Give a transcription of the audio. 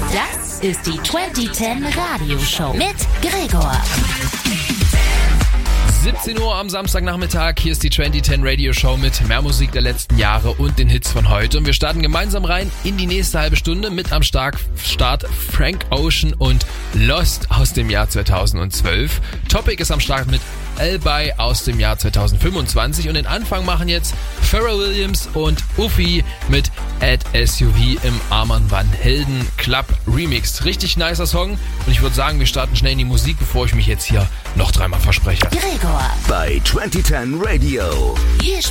Das ist die 2010 Radioshow mit Gregor. 17 Uhr am Samstagnachmittag, hier ist die 2010 Radio Show mit mehr Musik der letzten Jahre und den Hits von heute. Und wir starten gemeinsam rein in die nächste halbe Stunde mit am Start Frank Ocean und Lost aus dem Jahr 2012. Topic ist am Start mit Albay aus dem Jahr 2025 und den Anfang machen jetzt Pharrell Williams und Uffy mit Add SUV im Arman Van Helden Club Remix. Richtig nicer Song und ich würde sagen, wir starten schnell in die Musik, bevor ich mich jetzt hier noch dreimal verspreche. Gregor Bei 2010 Radio. Hier